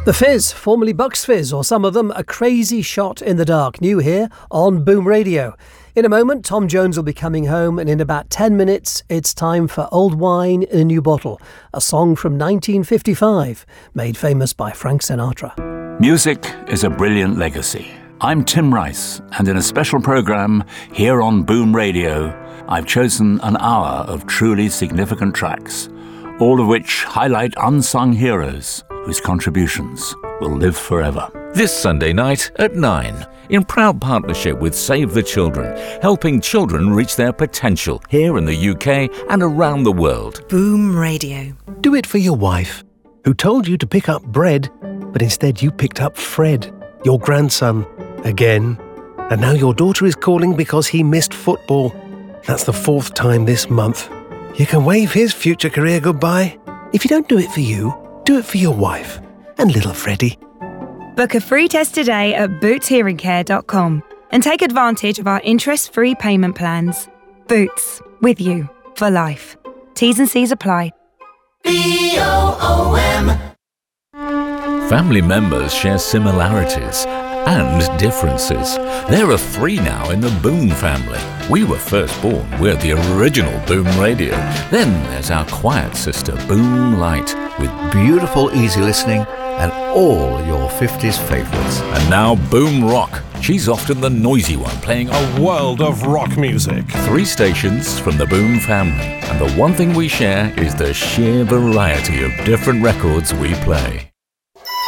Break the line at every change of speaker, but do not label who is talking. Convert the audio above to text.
The Fizz, formerly Bucks Fizz, or some of them, a crazy shot in the dark. New here on Boom Radio. In a moment, Tom Jones will be coming home, and in about 10 minutes, it's time for Old Wine in a New Bottle, a song from 1955, made famous by Frank Sinatra.
Music is a brilliant legacy. I'm Tim Rice, and in a special programme here on Boom Radio, I've chosen an hour of truly significant tracks, all of which highlight unsung heroes whose contributions will live forever.
This Sunday night at 9, in proud partnership with Save the Children, helping children reach their potential here in the UK and around the world.
Boom Radio.
Do it for your wife, who told you to pick up bread, but instead you picked up Fred, your grandson, again. And now your daughter is calling because he missed football. That's the 4th time this month. You can wave his future career goodbye. If you don't do it for you, do it for your wife and little Freddie.
Book a free test today at bootshearingcare.com and take advantage of our interest-free payment plans. Boots, with you for life. T's and C's apply.
BOOM.
Family members share similarities and differences. There are 3 now in the Boom family. We were first born. We're the original Boom Radio. Then there's our quiet sister, Boom Light,
with beautiful, easy listening and all your 50s favourites.
And now Boom Rock. She's often the noisy one, playing a world of rock music. 3 stations from the Boom family. And the one thing we share is the sheer variety of different records we play.